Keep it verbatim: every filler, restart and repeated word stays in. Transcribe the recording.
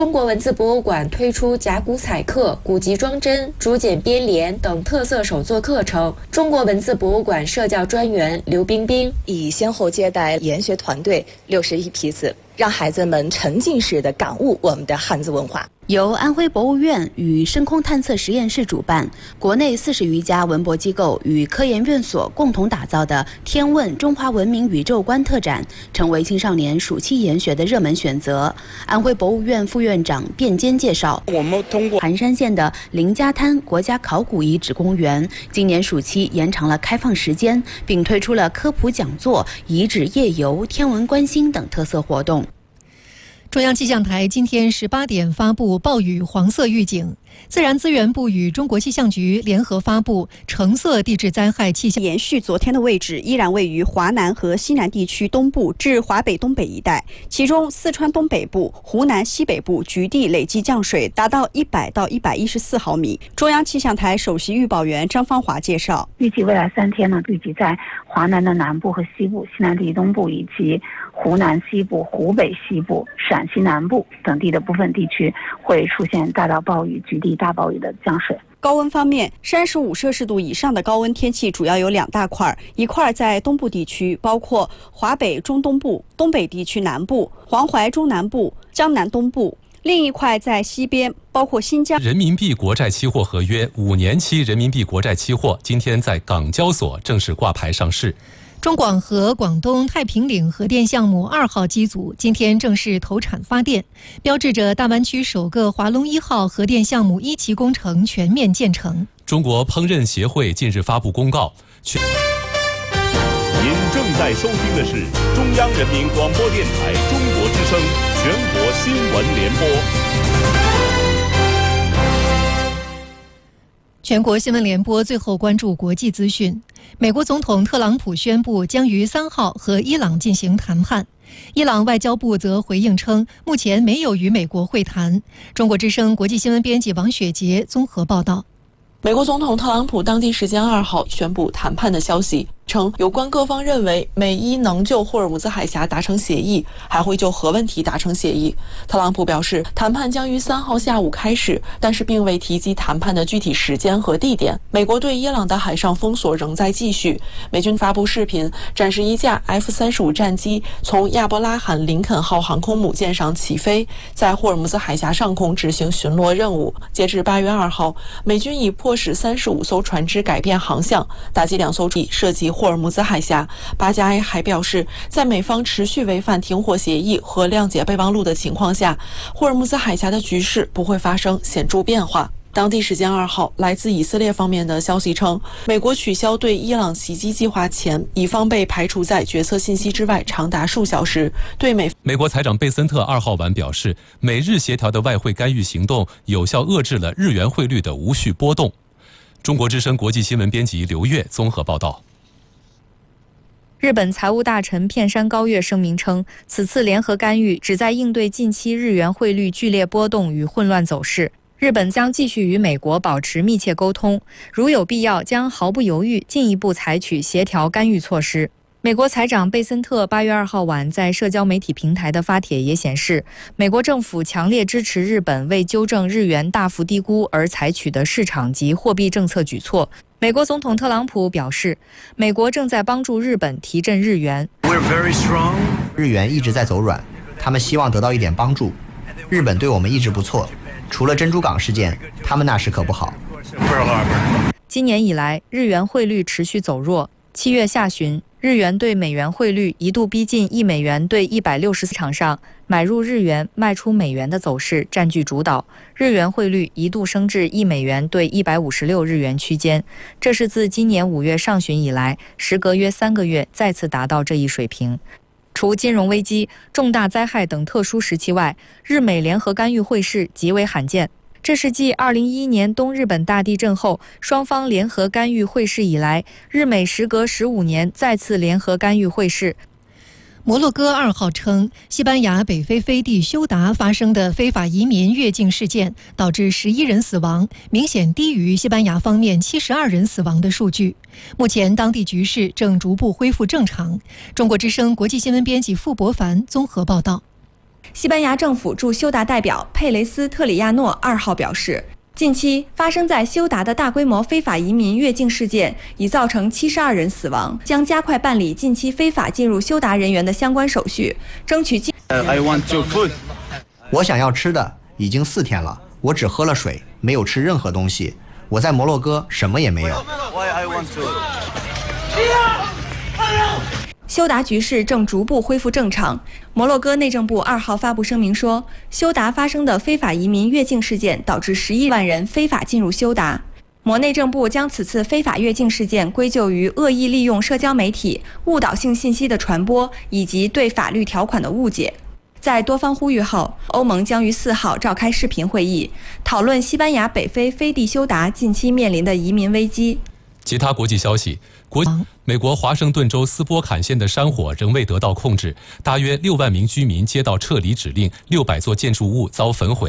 中国文字博物馆推出甲骨彩刻、古籍装帧、竹简编联等特色手作课程。中国文字博物馆社教专员刘冰冰已先后接待研学团队六十一批次，让孩子们沉浸式的感悟我们的汉字文化。 由安徽博物院与深空探测实验室主办，国内四十余家文博机构与科研院所共同打造的“天问中华文明宇宙观”特展，成为青少年暑期研学的热门选择。安徽博物院副院长卞坚介绍， 我们通过盘山县的林家滩国家考古遗址公园，今年暑期延长了开放时间，并推出了科普讲座、遗址夜游、天文观星等特色活动。 中央气象台今天十八点发布暴雨黄色预警，自然资源部与中国气象局联合发布橙色地质灾害气象。 延续昨天的位置，依然位于华南和西南地区东部至华北东北一带，其中四川东北部、湖南西北部局地累计降水达到一百到一百一十四毫米。中央气象台首席预报员张芳华介绍， 预计未来三天呢，预计在华南的南部和西部、西南地东部以及湖南西部、湖北西部、陕西南部等地的部分地区会出现大到暴雨、局地大暴雨的降水。 高温方面，三十五摄氏度以上的高温天气主要有两大块，一块在东部地区，包括华北中东部、东北地区南部、黄淮中南部、江南东部；另一块在西边，包括新疆。 人民币国债期货合约五年期人民币国债期货今天在港交所正式挂牌上市。 中广核广东太平岭核电项目二号机组今天正式投产发电，标志着大湾区首个华龙一号核电项目一期工程全面建成。 中国烹饪协会近日发布公告， 您正在收听的是中央人民广播电台中国之声全国新闻联播。 全国新闻联播最后关注国际资讯。美国总统特朗普宣布将于三号和伊朗进行谈判，伊朗外交部则回应称，目前没有与美国会谈。中国之声国际新闻编辑王雪杰综合报道。 美国总统特朗普当地时间二号宣布谈判的消息，称有关各方认为美伊能就霍尔木兹海峡达成协议，还会就核问题达成协议。特朗普表示，谈判将于三号下午开始，但是并未提及谈判的具体时间和地点。美国对伊朗的海上封锁仍在继续。美军发布视频，展示一架 F 三十五 战机从亚伯拉罕林肯号航空母舰上起飞，在霍尔木兹海峡上空执行巡逻任务。截至八月二号，美军已迫使三十五艘船只改变航向，打击两艘船涉及霍尔木兹海峡。巴加埃还表示，在美方持续违反停火协议和谅解备忘录的情况下，霍尔木兹海峡的局势不会发生显著变化。当地时间二号，来自以色列方面的消息称，美国取消对伊朗袭击计划前，以方被排除在决策信息之外长达数小时。对美美国财长贝森特二号晚表示，美日协调的外汇干预行动有效遏制了日元汇率的无序波动。中国之声国际新闻编辑刘越综合报道。 日本财务大臣片山高月声明称，此次联合干预旨在应对近期日元汇率剧烈波动与混乱走势。日本将继续与美国保持密切沟通，如有必要，将毫不犹豫进一步采取协调干预措施。美国财长贝森特八月二号晚在社交媒体平台的发帖也显示，美国政府强烈支持日本为纠正日元大幅低估而采取的市场及货币政策举措。美国总统特朗普表示，美国正在帮助日本提振日元。 日元一直在走软，他们希望得到一点帮助。日本对我们一直不错，除了珍珠港事件，他们那时可不好。 今年以来，日元汇率持续走弱。七月下旬，日元对美元汇率一度逼近一美元兑一百六十四，场上买入日元、卖出美元的走势占据主导，日元汇率一度升至一美元兑一百五十六日元区间，这是自今年五月上旬以来，时隔约三个月再次达到这一水平。除金融危机、重大灾害等特殊时期外，日美联合干预会试极为罕见。这是继二零一一年东日本大地震后，双方联合干预会试以来，日美时隔十五年再次联合干预会试。 摩洛哥二号称，西班牙北非飞地休达发生的非法移民越境事件导致十一人死亡，明显低于西班牙方面七十二人死亡的数据。目前当地局势正逐步恢复正常。中国之声国际新闻编辑傅博凡综合报道。 西班牙政府驻休达代表佩雷斯特里亚诺二号表示，近期发生在休达的大规模非法移民越境事件已造成七十二人死亡，将加快办理近期非法进入休达人员的相关手续，争取进。 I want to food。我想要吃的，已经四天了，我只喝了水，没有吃任何东西。我在摩洛哥什么也没有。 休达局势正逐步恢复正常。摩洛哥内政部二号发布声明说，休达发生的非法移民越境事件导致十亿万人非法进入休达。摩内政部将此次非法越境事件归咎于恶意利用社交媒体、误导性信息的传播以及对法律条款的误解。在多方呼吁后，欧盟将于四号召开视频会议，讨论西班牙北非飞地休达近期面临的移民危机。 其他国际消息，国美国华盛顿州斯波坎县的山火仍未得到控制，大约六万名居民接到撤离指令，六百座建筑物遭焚毁。